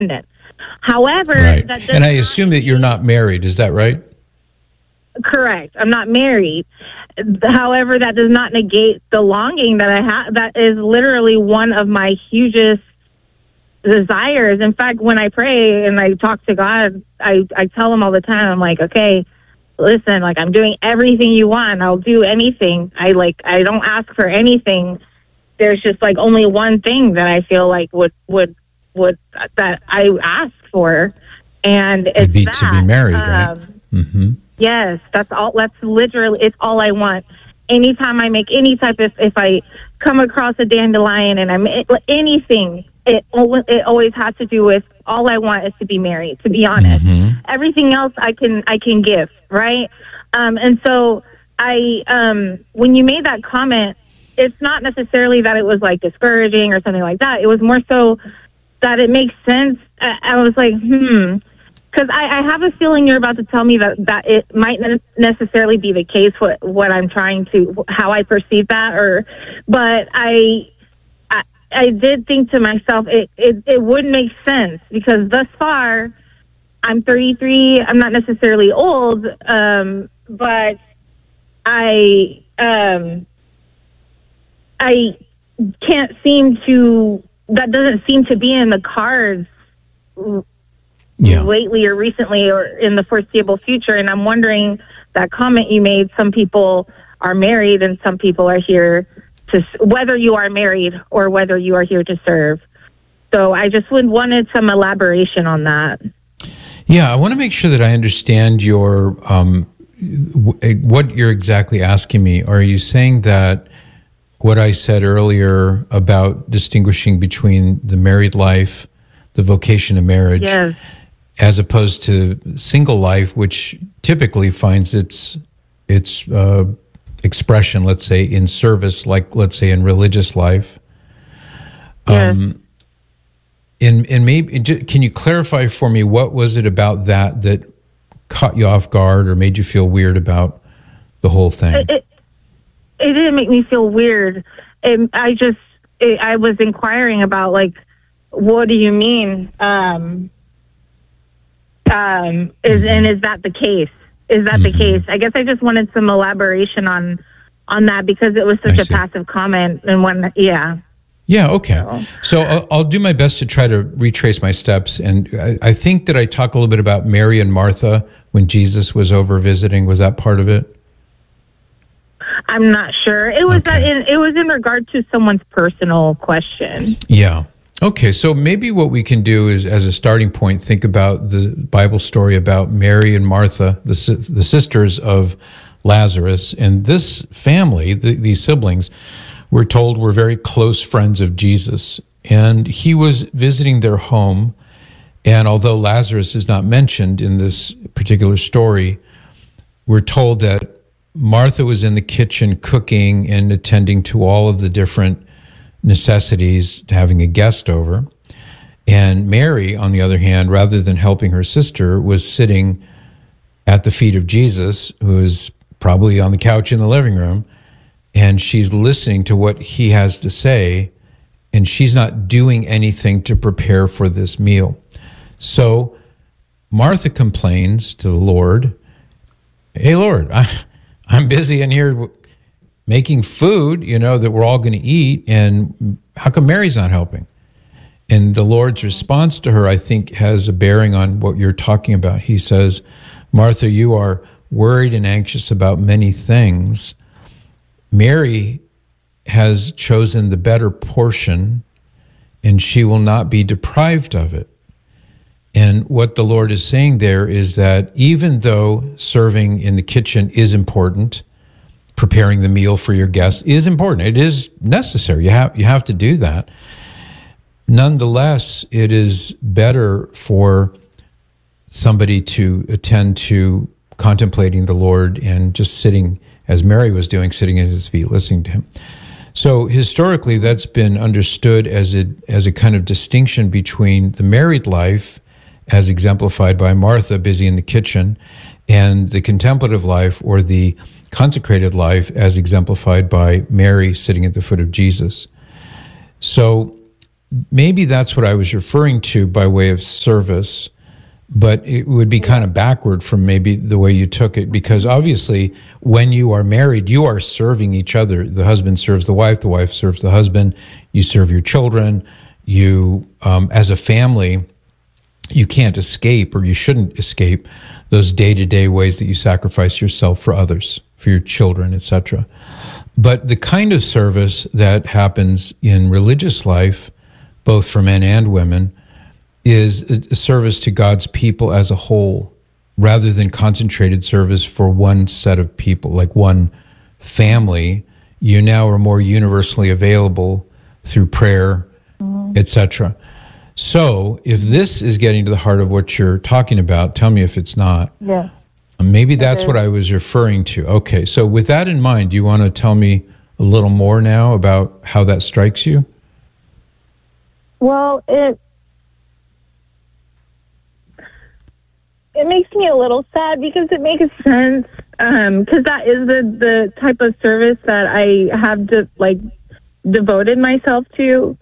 independent. However, right. that does and I assume that you're not married. Is that right? Correct. I'm not married. However, that does not negate the longing that I have. That is literally one of my hugest desires. In fact, when I pray and I talk to God, I tell him all the time, I'm like, okay, listen, like, I'm doing everything you want. I'll do anything. I don't ask for anything. There's just like only one thing that I feel like would that I ask for, and it's be to be married, right? Mm-hmm. Yes, that's all. That's literally, it's all I want. Anytime I make any type of, if I come across a dandelion and I'm anything, it always has to do with, all I want is to be married, to be honest. Mm-hmm. Everything else I can give, right? And so when you made that comment, it's not necessarily that it was like discouraging or something like that. It was more so that it makes sense. I was like, because I have a feeling you're about to tell me that it might not necessarily be the case, what I'm trying to, how I perceive that, but I did think to myself, it would make sense, because thus far, I'm 33, I'm not necessarily old, but I can't seem to, that doesn't seem to be in the cards lately or recently or in the foreseeable future. And I'm wondering, that comment you made, some people are married and some people are here to, whether you are married or whether you are here to serve. So I just wanted some elaboration on that. Yeah, I want to make sure that I understand your what you're exactly asking me. Are you saying that what I said earlier about distinguishing between the married life, the vocation of marriage, yes, as opposed to single life, which typically finds its expression, let's say, in service, like, let's say, in religious life? Yes. And maybe, can you clarify for me, what was it about that caught you off guard or made you feel weird about the whole thing? It didn't make me feel weird. I was inquiring about, like, what do you mean? Is that the case? Is that the case? I guess I just wanted some elaboration on that, because it was such a passive comment. And Yeah, okay. So I'll do my best to try to retrace my steps. And I think that I talk a little bit about Mary and Martha when Jesus was over visiting. Was that part of it? I'm not sure. It was it was in regard to someone's personal question. Yeah. Okay, so maybe what we can do is, as a starting point, think about the Bible story about Mary and Martha, the sisters of Lazarus. And this family, these siblings, we're told were very close friends of Jesus. And he was visiting their home. And although Lazarus is not mentioned in this particular story, we're told that Martha was in the kitchen cooking and attending to all of the different necessities, having a guest over. And Mary, on the other hand, rather than helping her sister, was sitting at the feet of Jesus, who is probably on the couch in the living room, and she's listening to what he has to say, and she's not doing anything to prepare for this meal. So Martha complains to the Lord, "Hey, Lord, I'm busy in here making food, that we're all going to eat, and how come Mary's not helping?" And the Lord's response to her, I think, has a bearing on what you're talking about. He says, "Martha, you are worried and anxious about many things. Mary has chosen the better portion, and she will not be deprived of it." And what the Lord is saying there is that even though serving in the kitchen is important, preparing the meal for your guests is important, it is necessary, you have to do that. Nonetheless, it is better for somebody to attend to contemplating the Lord and just sitting, as Mary was doing, sitting at his feet, listening to him. So historically, that's been understood as a kind of distinction between the married life, as exemplified by Martha, busy in the kitchen, and the contemplative life, or the consecrated life, as exemplified by Mary, sitting at the foot of Jesus. So maybe that's what I was referring to by way of service, but it would be kind of backward from maybe the way you took it, because obviously when you are married, you are serving each other. The husband serves the wife serves the husband, you serve your children, you, as a family, you can't escape, or you shouldn't escape, those day-to-day ways that you sacrifice yourself for others, for your children, etc. But the kind of service that happens in religious life, both for men and women, is a service to God's people as a whole, rather than concentrated service for one set of people, like one family. You now are more universally available through prayer, etc. So if this is getting to the heart of what you're talking about, tell me if it's not. Yeah. Maybe that's what I was referring to. Okay, so with that in mind, do you want to tell me a little more now about how that strikes you? Well, it makes me a little sad because it makes sense, because that is the type of service that I have devoted myself to,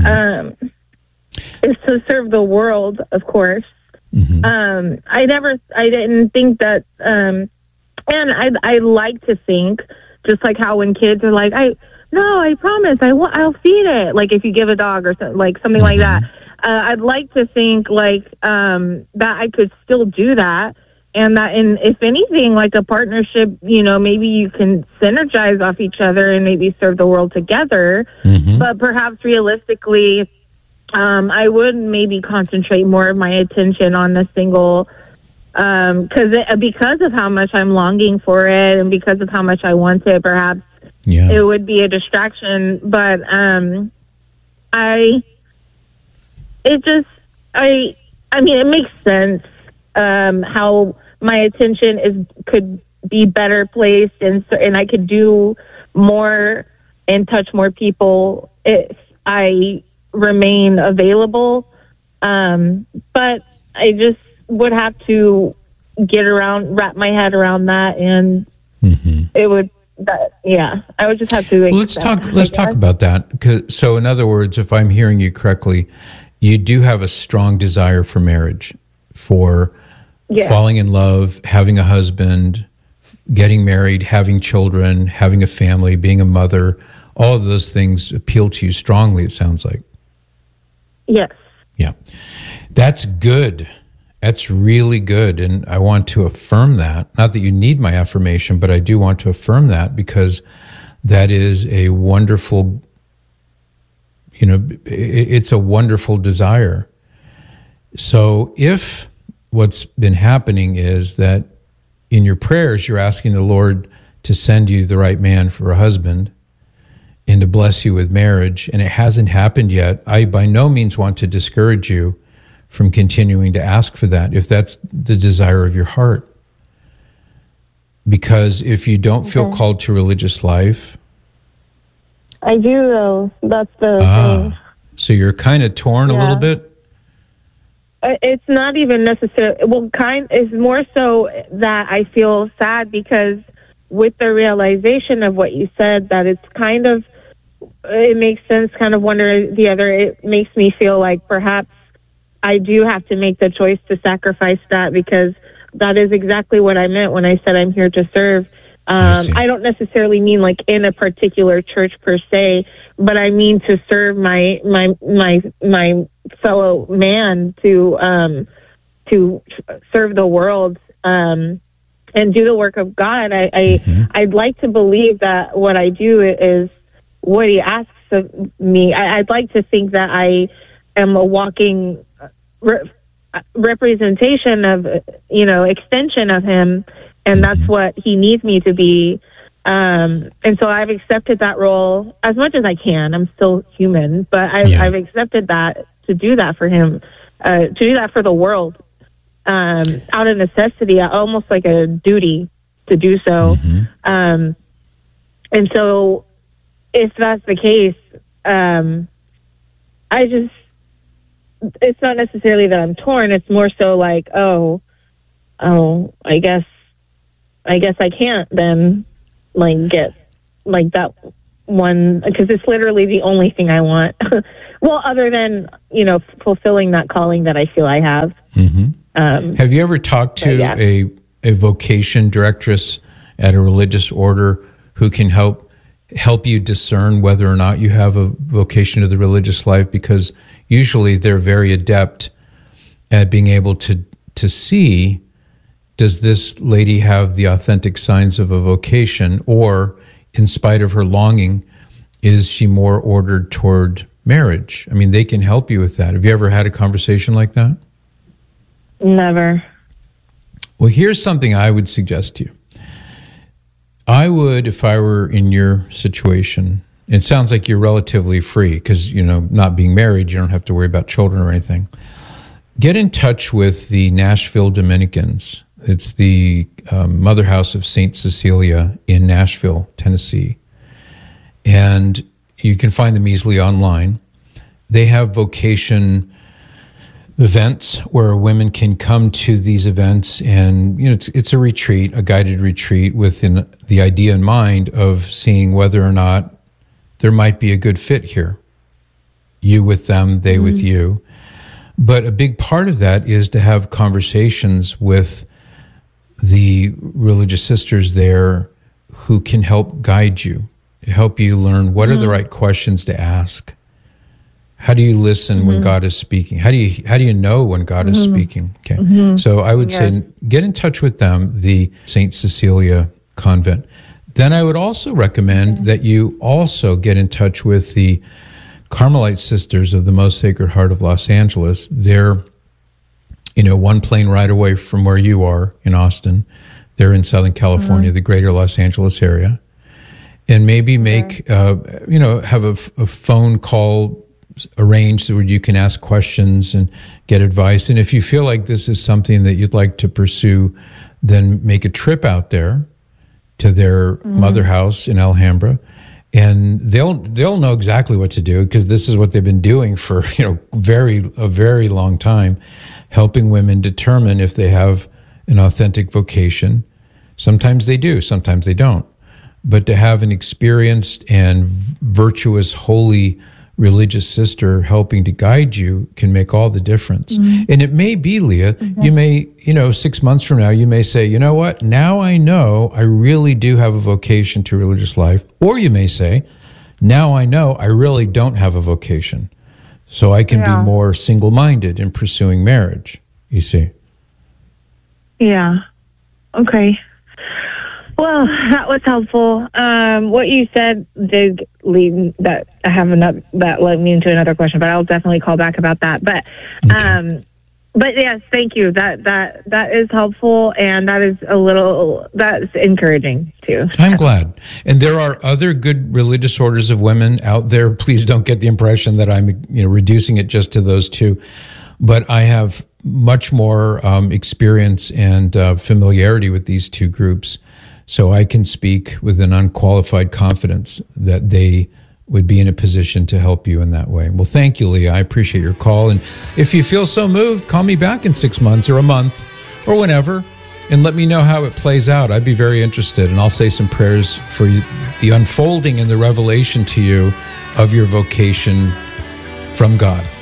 is to serve the world, of course. I didn't think that, and I like to think, just like how when kids are like, I promise, I'll feed it. Like if you give a dog or something like that. I'd like to think that I could still do that. And if anything, like a partnership, maybe you can synergize off each other and maybe serve the world together. But perhaps realistically, I would maybe concentrate more of my attention on the single, because of how much I'm longing for it and because of how much I want it. Perhaps it would be a distraction, but it makes sense how my attention could be better placed, and I could do more and touch more people if I remain available. But I just would have to wrap my head around that, and it would. I would just have to. Well, let's talk about that. So, in other words, if I'm hearing you correctly, you do have a strong desire for marriage, for falling in love, having a husband, getting married, having children, having a family, being a mother. All of those things appeal to you strongly, it sounds like. Yes. Yeah. That's good. That's really good. And I want to affirm that. Not that you need my affirmation, but I do want to affirm that, because that is a wonderful, it's a wonderful desire. So if what's been happening is that in your prayers, you're asking the Lord to send you the right man for a husband and to bless you with marriage, and it hasn't happened yet, I by no means want to discourage you from continuing to ask for that, if that's the desire of your heart. Because if you don't feel called to religious life... I do, though. That's the thing. So you're kind of torn a little bit? It's not even necessarily... It's more so that I feel sad because with the realization of what you said, that it's kind of... It makes sense, kind of one or the other. It makes me feel like perhaps I do have to make the choice to sacrifice that, because that is exactly what I meant when I said I'm here to serve. I don't necessarily mean like in a particular church per se, but I mean to serve my fellow man, to serve the world, and do the work of God. I'd like to believe that what I do is what He asks of me. I'd like to think that I am a walking representation of, extension of Him, and that's what He needs me to be. And so I've accepted that role as much as I can. I'm still human, but I've accepted that, to do that for Him, to do that for the world, out of necessity, almost like a duty to do so. And so if that's the case, it's not necessarily that I'm torn. It's more so like, I guess I can't then get that one, because it's literally the only thing I want. Well, other than, fulfilling that calling that I feel I have. Mm-hmm. Have you ever talked to a vocation directress at a religious order who can help you discern whether or not you have a vocation to the religious life? Because usually they're very adept at being able to see, does this lady have the authentic signs of a vocation, or in spite of her longing, is she more ordered toward marriage? I mean, they can help you with that. Have you ever had a conversation like that? Never. Well, here's something I would suggest to you. I would, if I were in your situation, it sounds like you're relatively free because, not being married, you don't have to worry about children or anything. Get in touch with the Nashville Dominicans. It's the mother house of St. Cecilia in Nashville, Tennessee. And you can find them easily online. They have vocation events where women can come to these events, and it's a retreat, a guided retreat, with the idea in mind of seeing whether or not there might be a good fit here. You with them, they with you. But a big part of that is to have conversations with the religious sisters there who can help guide you, help you learn what are the right questions to ask. How do you listen when God is speaking? How do you know when God is speaking? Okay. So I would say get in touch with them, the St. Cecilia Convent. Then I would also recommend that you also get in touch with the Carmelite Sisters of the Most Sacred Heart of Los Angeles. They're, one plane ride away from where you are in Austin. They're in Southern California, the greater Los Angeles area. And maybe make, have a phone call arranged where you can ask questions and get advice. And if you feel like this is something that you'd like to pursue, then make a trip out there to their mother house in Alhambra. And they'll know exactly what to do, because this is what they've been doing for a very long time, helping women determine if they have an authentic vocation. Sometimes they do, sometimes they don't. But to have an experienced and virtuous, holy religious sister helping to guide you can make all the difference. And it may be, Leah, you may, 6 months from now, you may say, you know what, now I know I really do have a vocation to religious life. Or you may say, now I know I really don't have a vocation, so I can be more single-minded in pursuing marriage, you see. Yeah. Okay. Well, that was helpful. What you said did lead that that led me into another question, but I'll definitely call back about that. But, but yes, thank you. That is helpful, and that's encouraging too. I'm glad. And there are other good religious orders of women out there. Please don't get the impression that I'm, reducing it just to those two. But I have much more experience and familiarity with these two groups. So I can speak with an unqualified confidence that they would be in a position to help you in that way. Well, thank you, Leah. I appreciate your call. And if you feel so moved, call me back in 6 months or a month or whenever and let me know how it plays out. I'd be very interested. And I'll say some prayers for you, the unfolding and the revelation to you of your vocation from God.